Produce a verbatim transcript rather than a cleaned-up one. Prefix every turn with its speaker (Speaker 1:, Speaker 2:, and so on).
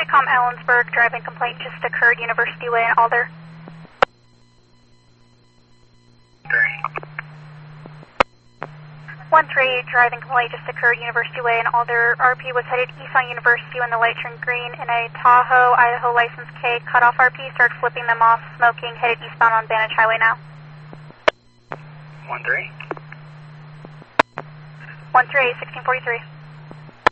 Speaker 1: Intercom Ellensburg, driving complaint just occurred, University Way in Alder. one three eight, driving complaint just occurred, University Way in Alder. R P was headed east on University when the light turned green in a Tahoe, Idaho license K. Cut off R P, started flipping them off, smoking, headed eastbound on Vantage Highway now.
Speaker 2: one three.
Speaker 1: one three eight, sixteen forty-three.